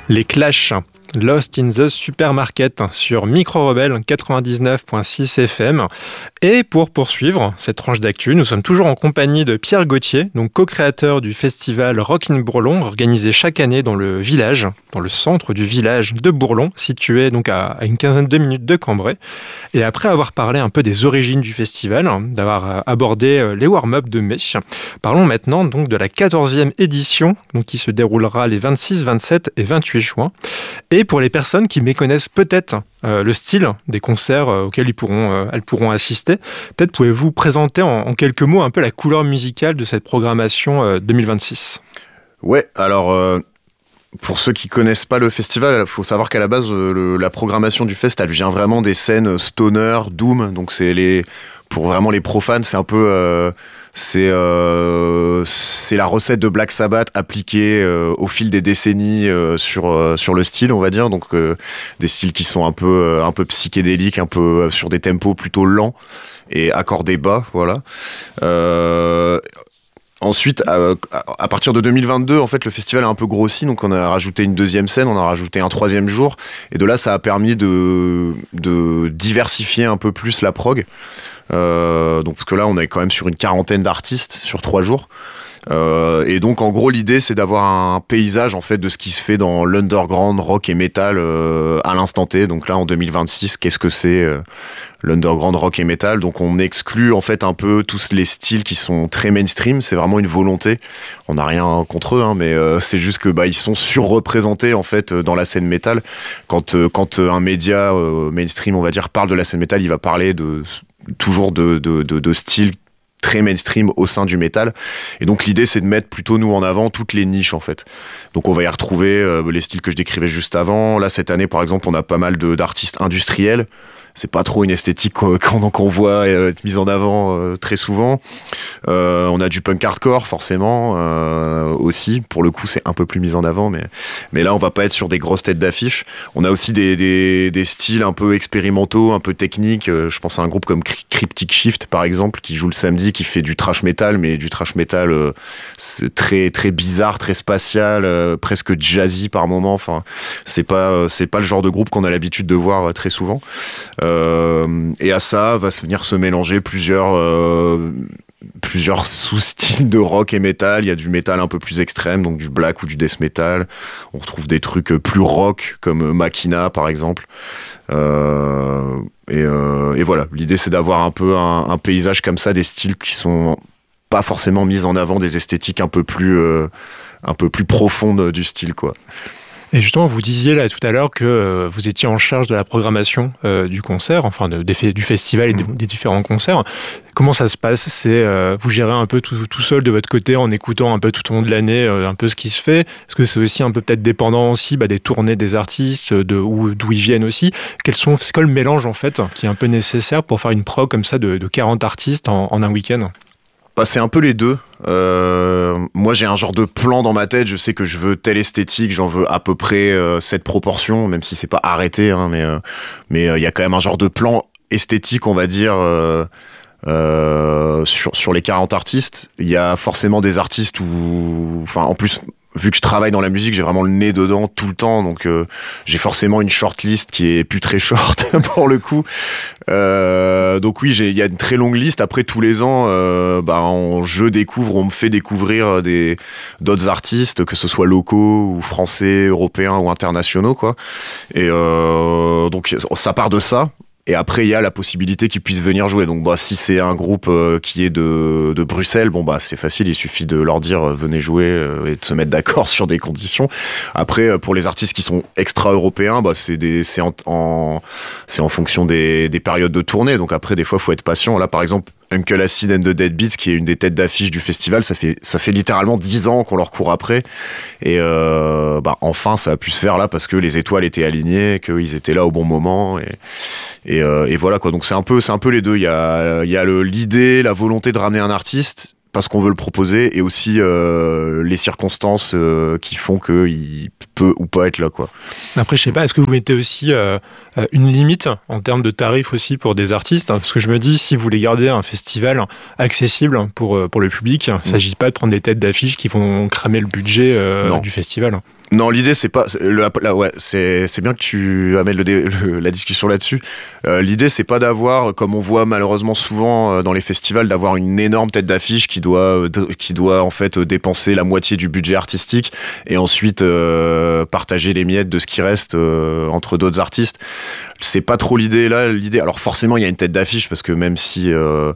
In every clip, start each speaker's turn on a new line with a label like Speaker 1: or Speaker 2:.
Speaker 1: Les Clash, Lost in the Supermarket sur Micro Rebelle 99.6 FM. Et pour poursuivre cette tranche d'actu, nous sommes toujours en compagnie de Pierre Gauthier, donc co-créateur du festival Rock in Bourlon, organisé chaque année dans le village, dans le centre du village de Bourlon, situé donc à une quinzaine de minutes de Cambrai. Et après avoir parlé un peu des origines du festival, d'avoir abordé les warm-up de mai, parlons maintenant donc de la 14e édition, donc qui se déroulera les 26, 27 et 28 juin. Et pour les personnes qui méconnaissent peut-être le style des concerts auxquels elles pourront assister, peut-être pouvez-vous présenter en quelques mots un peu la couleur musicale de cette programmation 2026 ?
Speaker 2: Ouais, alors pour ceux qui connaissent pas le festival, il faut savoir qu'à la base, la programmation du fest, elle vient vraiment des scènes stoner, doom, donc pour vraiment les profanes, c'est un peu... c'est la recette de Black Sabbath appliquée au fil des décennies sur le style, on va dire, donc des styles qui sont un peu psychédéliques, un peu sur des tempos plutôt lents et accordés bas, voilà. Ensuite, à partir de 2022, en fait, le festival a un peu grossi, donc on a rajouté une deuxième scène, on a rajouté un troisième jour, et de là, ça a permis de diversifier un peu plus la prog. Donc parce que là, on est quand même sur une quarantaine d'artistes sur 3 jours. Et donc, en gros, l'idée, c'est d'avoir un paysage en fait de ce qui se fait dans l'underground rock et metal à l'instant T. Donc là, en 2026, qu'est-ce que c'est l'underground rock et metal? Donc, on exclut en fait un peu tous les styles qui sont très mainstream. C'est vraiment une volonté. On n'a rien contre eux, hein, mais c'est juste que ils sont surreprésentés en fait dans la scène metal. Quand un média mainstream, on va dire, parle de la scène metal, il va parler toujours de styles très mainstream au sein du métal, et donc l'idée c'est de mettre plutôt nous en avant toutes les niches en fait. Donc on va y retrouver les styles que je décrivais juste avant. Là cette année par exemple on a pas mal d'artistes industriels, c'est pas trop une esthétique qu'on voit être mise en avant très souvent. On a du punk hardcore forcément aussi, pour le coup c'est un peu plus mis en avant, mais là on va pas être sur des grosses têtes d'affiche. On a aussi des styles un peu expérimentaux, un peu techniques. Je pense à un groupe comme Cryptic Shift par exemple, qui joue le samedi, qui fait du thrash metal, mais du thrash metal très très bizarre, très spatial, presque jazzy par moment. Enfin c'est pas le genre de groupe qu'on a l'habitude de voir très souvent. Et à ça va venir se mélanger plusieurs sous-styles de rock et metal. Il y a du metal un peu plus extrême, donc du black ou du death metal. On retrouve des trucs plus rock comme Machina par exemple. Et voilà, l'idée c'est d'avoir un peu un paysage comme ça, des styles qui sont pas forcément mis en avant, des esthétiques un peu plus profondes du style, quoi.
Speaker 1: Et justement, vous disiez là tout à l'heure que vous étiez en charge de la programmation du concert, enfin du festival et des différents concerts. Comment ça se passe ? C'est vous gérez un peu tout seul de votre côté en écoutant un peu tout au long de l'année un peu ce qui se fait. Est-ce que c'est aussi un peu peut-être dépendant aussi des tournées des artistes, d'où ils viennent aussi ? C'est quoi le mélange en fait qui est un peu nécessaire pour faire une prog comme ça de 40 artistes en un week-end ?
Speaker 2: C'est un peu les deux. Moi, j'ai un genre de plan dans ma tête. Je sais que je veux telle esthétique, j'en veux à peu près cette proportion, même si c'est pas arrêté, hein, mais il y a quand même un genre de plan esthétique, on va dire, sur les 40 artistes. Il y a forcément des artistes en plus, vu que je travaille dans la musique, j'ai vraiment le nez dedans tout le temps, donc j'ai forcément une shortlist qui est plus très short pour le coup. Donc oui, il y a une très longue liste. Après, tous les ans, on me fait découvrir d'autres artistes, que ce soit locaux ou français, européens ou internationaux, quoi. Et donc ça part de ça. Et après, il y a la possibilité qu'ils puissent venir jouer. Donc, si c'est un groupe qui est de Bruxelles, c'est facile. Il suffit de leur dire venez jouer et de se mettre d'accord sur des conditions. Après, pour les artistes qui sont extra-européens, c'est en fonction des périodes de tournée. Donc après, des fois, faut être patient. Là, par exemple, Uncle Acid and the Deadbeats, qui est une des têtes d'affiche du festival, ça fait littéralement 10 ans qu'on leur court après. Et enfin, ça a pu se faire là parce que les étoiles étaient alignées, qu'ils étaient là au bon moment. Et voilà, quoi. Donc c'est un peu les deux. Il y a l'idée, la volonté de ramener un artiste parce qu'on veut le proposer, et aussi les circonstances qui font qu'il peut ou pas être là, quoi.
Speaker 1: Après, je sais pas, est-ce que vous mettez aussi une limite en termes de tarifs aussi pour des artistes ? Parce que je me dis, si vous voulez garder un festival accessible pour le public, il ne s'agit pas de prendre des têtes d'affiche qui vont cramer le budget du festival.
Speaker 2: Non, l'idée c'est pas ouais, c'est bien que tu amènes la discussion là-dessus. L'idée c'est pas d'avoir, comme on voit malheureusement souvent dans les festivals, d'avoir une énorme tête d'affiche qui doit en fait dépenser la moitié du budget artistique et ensuite partager les miettes de ce qui reste entre d'autres artistes. C'est pas trop l'idée là. Alors forcément il y a une tête d'affiche parce que même si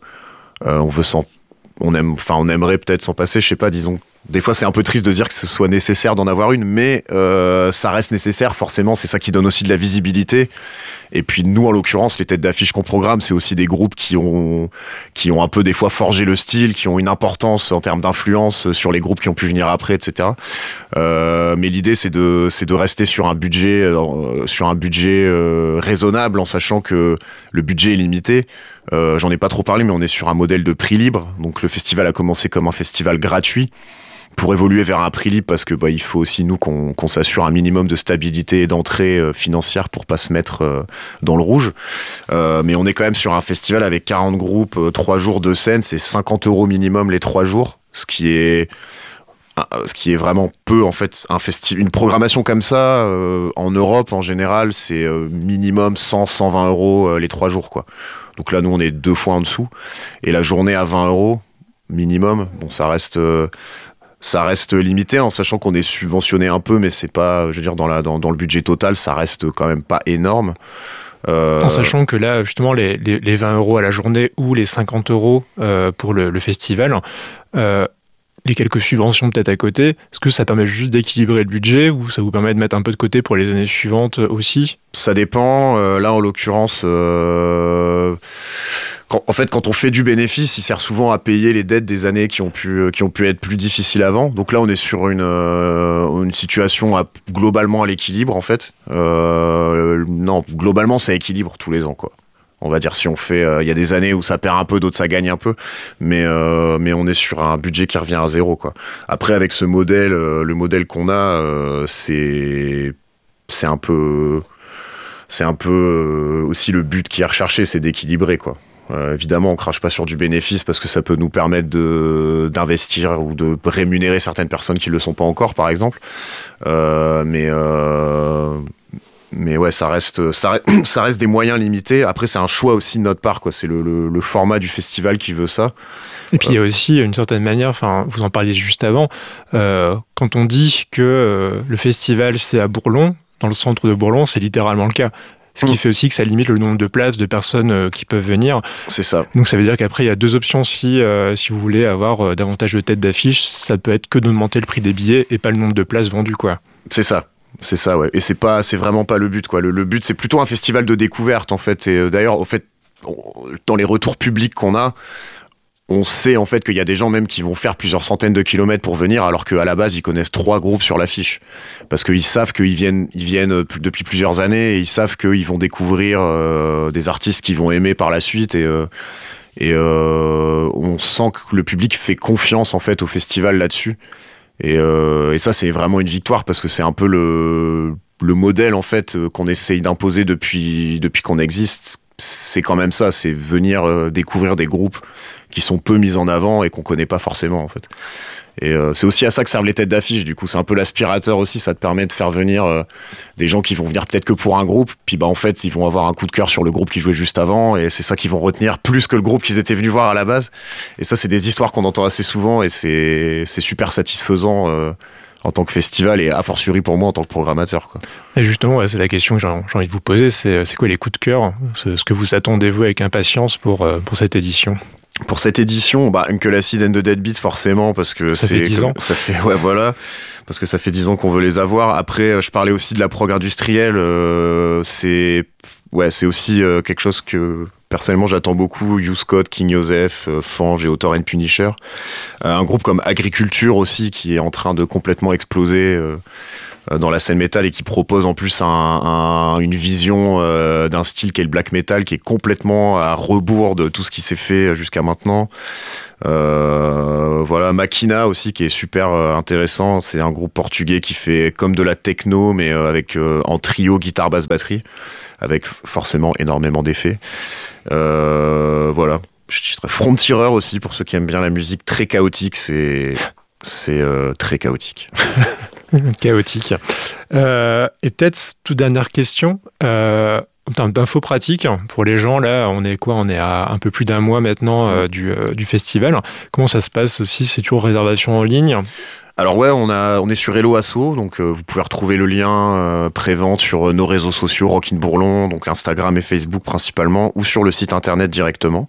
Speaker 2: on aimerait peut-être s'en passer, je sais pas, disons. Des fois, c'est un peu triste de dire que ce soit nécessaire d'en avoir une, mais ça reste nécessaire, forcément. C'est ça qui donne aussi de la visibilité. Et puis, nous, en l'occurrence, les têtes d'affiche qu'on programme, c'est aussi des groupes qui ont un peu, des fois, forgé le style, qui ont une importance en termes d'influence sur les groupes qui ont pu venir après, etc. Mais l'idée, c'est de rester sur un budget raisonnable, en sachant que le budget est limité. J'en ai pas trop parlé, mais on est sur un modèle de prix libre. Donc, le festival a commencé comme un festival gratuit, pour évoluer vers un prix libre, parce que il faut aussi nous qu'on s'assure un minimum de stabilité et d'entrée financière pour pas se mettre dans le rouge. Mais on est quand même sur un festival avec 40 groupes, 3 jours de scène, c'est 50 € minimum les 3 jours, ce qui est vraiment peu en fait. Une programmation comme ça en Europe en général, c'est minimum 100-120 € les 3 jours quoi. Donc là nous on est 2 fois en dessous, et la journée à 20 € minimum, bon ça reste limité, en sachant qu'on est subventionné un peu, mais c'est pas, je veux dire, dans le budget total, ça reste quand même pas énorme.
Speaker 1: En sachant que là, justement, les 20 € à la journée ou les 50 € pour le festival, les quelques subventions peut-être à côté, est-ce que ça permet juste d'équilibrer le budget ou ça vous permet de mettre un peu de côté pour les années suivantes aussi ? Ça
Speaker 2: dépend. Là, en l'occurrence, quand on fait du bénéfice, il sert souvent à payer les dettes des années qui ont pu être plus difficiles avant. Donc là, on est sur une situation globalement à l'équilibre, en fait. Non, globalement, ça équilibre tous les ans, quoi. On va dire, si on fait, il y a des années où ça perd un peu, d'autres ça gagne un peu, mais on est sur un budget qui revient à zéro, quoi. Après, avec ce modèle, le modèle qu'on a, c'est un peu aussi le but qui est recherché, c'est d'équilibrer, quoi. Évidemment, on crache pas sur du bénéfice parce que ça peut nous permettre d'investir ou de rémunérer certaines personnes qui le sont pas encore, par exemple. Mais ouais, ça reste des moyens limités. Après, c'est un choix aussi de notre part, quoi. C'est le format du festival qui veut ça.
Speaker 1: Et puis il y a aussi une certaine manière, enfin, vous en parliez juste avant, quand on dit que le festival c'est à Bourlon, dans le centre de Bourlon, c'est littéralement le cas. Ce qui fait aussi que ça limite le nombre de places de personnes qui peuvent venir.
Speaker 2: C'est ça.
Speaker 1: Donc ça veut dire qu'après, il y a 2 options si vous voulez avoir davantage de têtes d'affiche. Ça peut être que d'augmenter le prix des billets et pas le nombre de places vendues, quoi.
Speaker 2: C'est ça, ouais. Et c'est vraiment pas le but, quoi. Le but, c'est plutôt un festival de découverte, en fait. Et d'ailleurs, au fait, dans les retours publics qu'on a, on sait en fait qu'il y a des gens même qui vont faire plusieurs centaines de kilomètres pour venir, alors qu'à la base ils connaissent 3 groupes sur l'affiche, parce qu'ils savent qu'ils viennent depuis plusieurs années, et ils savent qu'ils vont découvrir des artistes qu'ils vont aimer par la suite, et on sent que le public fait confiance en fait au festival là-dessus, et ça c'est vraiment une victoire, parce que c'est un peu le modèle en fait qu'on essaye d'imposer depuis qu'on existe. C'est quand même ça, c'est venir découvrir des groupes qui sont peu mis en avant et qu'on connaît pas forcément, en fait. Et c'est aussi à ça que servent les têtes d'affiche, du coup c'est un peu l'aspirateur aussi, ça te permet de faire venir des gens qui vont venir peut-être que pour un groupe, puis en fait ils vont avoir un coup de cœur sur le groupe qui jouait juste avant, et c'est ça qu'ils vont retenir plus que le groupe qu'ils étaient venus voir à la base. Et ça c'est des histoires qu'on entend assez souvent, et c'est super satisfaisant en tant que festival, et a fortiori pour moi en tant que programmateur, quoi.
Speaker 1: Et justement, ouais, c'est la question que j'ai envie de vous poser, c'est quoi les coups de cœur, ce que vous attendez-vous avec impatience pour cette édition ?
Speaker 2: Pour cette édition, Uncle Acid and the Deadbeats, forcément, parce que
Speaker 1: ça fait 10 ans.
Speaker 2: Ouais, voilà, parce que ça fait 10 ans qu'on veut les avoir. Après, je parlais aussi de la prog industrielle, c'est aussi quelque chose que personnellement j'attends beaucoup. Hugh Scott, King Joseph, Fange et Author and Punisher. Un groupe comme Agriculture aussi, qui est en train de complètement exploser dans la scène métal, et qui propose en plus une vision d'un style qui est le black metal, qui est complètement à rebours de tout ce qui s'est fait jusqu'à maintenant. Voilà, Machina aussi, qui est super intéressant. C'est un groupe portugais qui fait comme de la techno, mais avec en trio guitare basse batterie, avec forcément énormément d'effets. Voilà, je dirais Frontierer aussi, pour ceux qui aiment bien la musique très chaotique. C'est très chaotique.
Speaker 1: Chaotique. Et peut-être, toute dernière question, en termes d'infos pratiques, pour les gens, là, on est quoi? On est à un peu plus d'un mois maintenant du festival. Comment ça se passe aussi? C'est toujours réservation en ligne?
Speaker 2: Alors ouais, on est sur Hello Asso, donc vous pouvez retrouver le lien pré-vente sur nos réseaux sociaux, Rockin' Bourlon, donc Instagram et Facebook principalement, ou sur le site internet directement.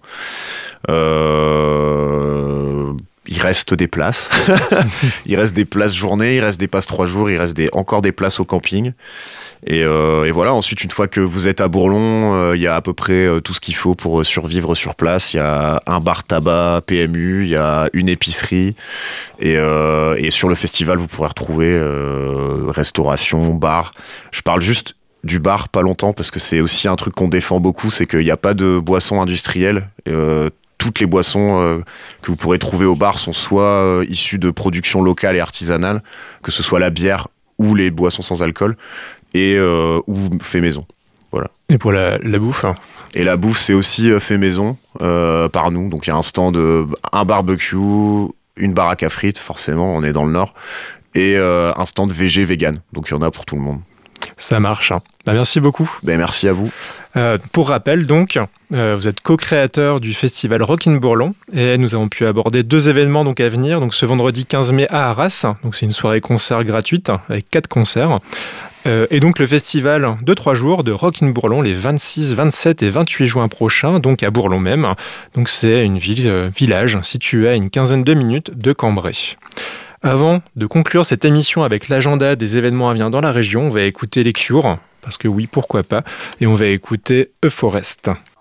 Speaker 2: Il reste des places. Il reste des places journée, il reste des passes 3 jours, il reste encore des places au camping. Et voilà, ensuite, une fois que vous êtes à Bourlon, il y a à peu près tout ce qu'il faut pour survivre sur place. Il y a un bar tabac PMU, il y a une épicerie. Et sur le festival, vous pourrez retrouver restauration, bar. Je parle juste du bar pas longtemps parce que c'est aussi un truc qu'on défend beaucoup, c'est qu'il n'y a pas de boissons industrielles. Toutes les boissons que vous pourrez trouver au bar sont soit issues de production locale et artisanale, que ce soit la bière ou les boissons sans alcool, et ou fait maison. Voilà.
Speaker 1: Et pour la bouffe?
Speaker 2: Et la bouffe, c'est aussi fait maison par nous. Donc il y a un stand, un barbecue, une baraque à frites, forcément, on est dans le Nord, et un stand végé vegan. Donc il y en a pour tout le monde.
Speaker 1: Ça marche. Merci beaucoup.
Speaker 2: Merci à vous.
Speaker 1: Pour rappel, donc, vous êtes co-créateur du festival Rockin' Bourlon et nous avons pu aborder 2 événements donc à venir. Donc ce vendredi 15 mai à Arras, donc c'est une soirée concert gratuite avec 4 concerts. Et donc le festival de 3 jours de Rockin' Bourlon les 26, 27 et 28 juin prochains, donc à Bourlon même. Donc c'est une village située à une quinzaine de minutes de Cambrai. Avant de conclure cette émission avec l'agenda des événements à venir dans la région, on va écouter les Cure, parce que oui, pourquoi pas, et on va écouter Euforest.